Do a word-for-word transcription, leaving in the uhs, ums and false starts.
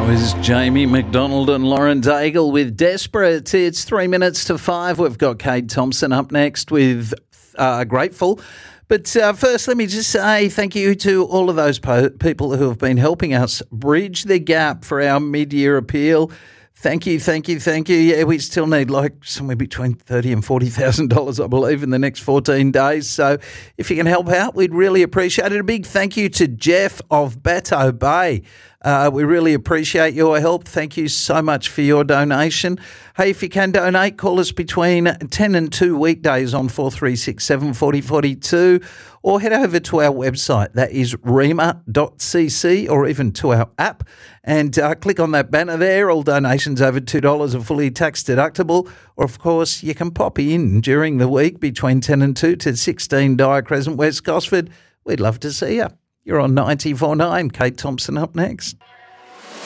was Jamie McDonald and Lauren Daigle with Desperate. It's three minutes to five. We've got Kate Thompson up next with uh, Grateful. But uh, first, let me just say thank you to all of those po- people who have been helping us bridge the gap for our mid-year appeal. Thank you, thank you, thank you. Yeah, we still need like somewhere between thirty thousand dollars and forty thousand dollars, I believe, in the next fourteen days. So if you can help out, we'd really appreciate it. A big thank you to Jeff of Bateau Bay. Uh, we really appreciate your help. Thank you so much for your donation. Hey, if you can donate, call us between ten and two weekdays on four three six seven, four zero four two, or head over to our website. That is rema dot c c, or even to our app, and uh, click on that banner there. All donations over two dollars are fully tax deductible. Or, of course, you can pop in during the week between ten and two to sixteen Dyer Crescent, West Gosford. We'd love to see you. You're on ninety-four point nine. Kate Thompson up next.